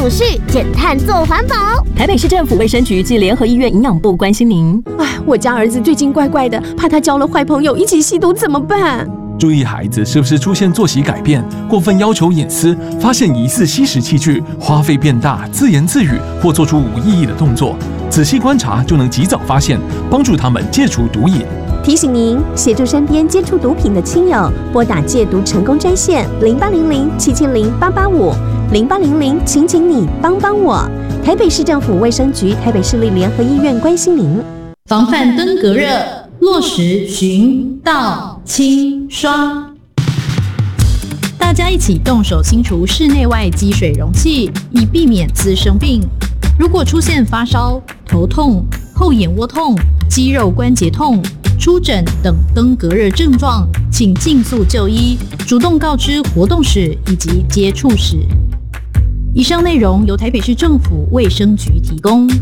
永续，减碳做环保。 台北市政府卫生局及联合医院营养部关心您。 我家儿子最近怪怪的，怕他交了坏朋友一起吸毒怎么办？ 注意孩子是不是出现作息改变、过分要求隐私、发现疑似吸食器具、花费变大、自言自语或做出无意义的动作，仔细观察就能及早发现，帮助他们戒除毒瘾。 提醒您，协助身边接触毒品的亲友，拨打戒毒成功专线0800770885 请你帮帮我。台北市政府卫生局、台北市立联合医院关心您。 防范登革热，落实巡倒清刷。大家一起动手清除室内外积水容器，以避免滋生病。如果出现发烧、头痛、后眼窝痛、肌肉关节痛、出疹等登革热症状，请尽速就医，主动告知活动史以及接触史。以上内容由台北市政府卫生局提供。